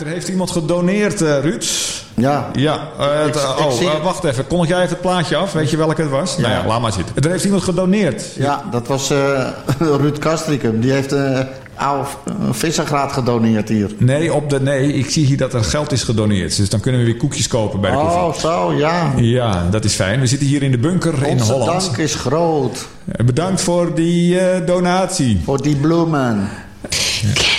Er heeft iemand gedoneerd, Ruud. Ja. Ja. Wacht even. Kondig jij even het plaatje af? Weet je welke het was? Ja. Nou ja, laat maar zitten. Er heeft iemand gedoneerd. Ja, dat was Ruud Castricum. Die heeft oude vissergraat gedoneerd hier. Nee, ik zie hier dat er geld is gedoneerd. Dus dan kunnen we weer koekjes kopen bij de koffie. Oh, zo, ja. Ja, dat is fijn. We zitten hier in de bunker in Holland. Onze dank is groot. Bedankt voor die donatie. Voor die bloemen. Ja.